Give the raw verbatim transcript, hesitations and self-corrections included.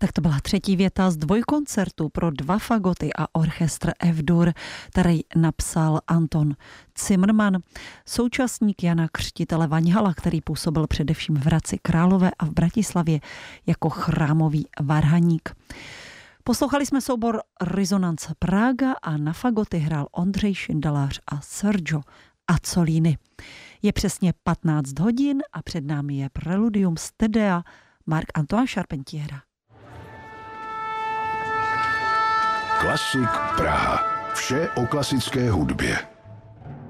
Tak to byla třetí věta z dvojkoncertu pro dva fagoty a orchestr F-dur, který napsal Anton Zimmermann, současník Jana Křtitele Vaňhala, který působil především v Hradci Králové a v Bratislavě jako chrámový varhaník. Poslouchali jsme soubor Rezonance Praga a na fagoty hrál Ondřej Šindelář a Sergio Azzolini. Je přesně patnáct hodin a před námi je Preludium z Tedea Marc-Antoine Charpentiera. Klasik Praha. Vše o klasické hudbě.